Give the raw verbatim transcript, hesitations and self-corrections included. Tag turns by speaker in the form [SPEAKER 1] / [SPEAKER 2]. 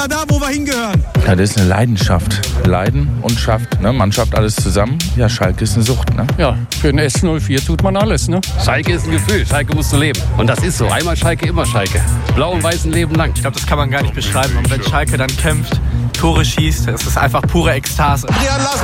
[SPEAKER 1] wieder da, wo wir hingehören.
[SPEAKER 2] Ja, das ist eine Leidenschaft. Leiden und schafft. Ne? Man schafft alles zusammen. Ja, Schalke ist eine Sucht. Ne?
[SPEAKER 3] Ja, für den S null vier tut man alles. Ne?
[SPEAKER 4] Schalke ist ein Gefühl. Schalke musst du leben. Und das ist so. Einmal Schalke, immer Schalke. Blau und weiß ein Leben lang.
[SPEAKER 5] Ich glaube, das kann man gar nicht beschreiben. Und wenn Schalke dann kämpft, Tore schießt, das ist einfach pure Ekstase.